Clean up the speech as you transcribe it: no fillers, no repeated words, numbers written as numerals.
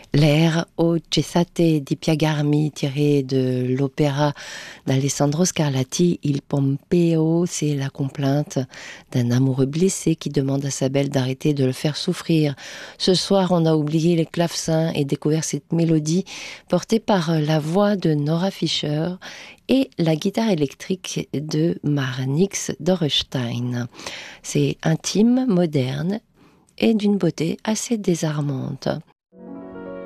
L'air O cessate di piagarmi, tiré de l'opéra d'Alessandro Scarlatti, Il Pompeo, c'est la complainte d'un amoureux blessé qui demande à sa belle d'arrêter de le faire souffrir. Ce soir, on a oublié les clavecins et découvert cette mélodie portée par la voix de Nora Fischer et la guitare électrique de Marnix Dorrestein. C'est intime, moderne et d'une beauté assez désarmante.